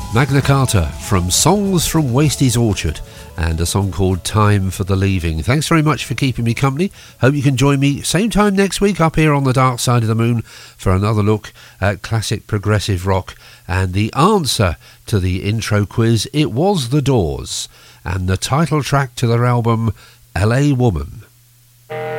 Magna Carta from Songs from Wasties Orchard and a song called Time for the Leaving. Thanks very much for keeping me company. Hope you can join me same time next week up here on the dark side of the moon for another look at classic progressive rock. And the answer to the intro quiz, it was The Doors and the title track to their album LA Woman.